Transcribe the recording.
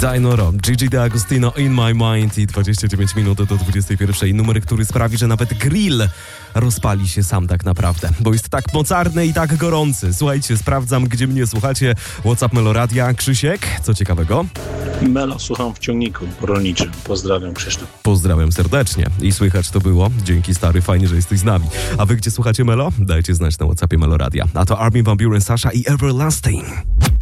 Dynoro, Gigi D'Agostino, In My Mind i 29 minut do 21. Numer, który sprawi, że nawet grill rozpali się sam tak naprawdę, bo jest tak mocarny i tak gorący. Słuchajcie, sprawdzam, gdzie mnie słuchacie. WhatsApp Meloradia. Krzysiek, co ciekawego? Melo, słucham w ciągniku rolniczym. Pozdrawiam, Krzysztof. Pozdrawiam serdecznie. I słychać to było. Dzięki, stary, fajnie, że jesteś z nami. A wy gdzie słuchacie Melo? Dajcie znać na WhatsAppie Meloradia. A to Armin van Buuren, Sasha i Everlasting.